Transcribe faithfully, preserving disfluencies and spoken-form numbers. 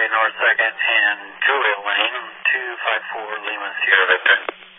runway North second and Julia Lane, two five four Lima Sierra Victor.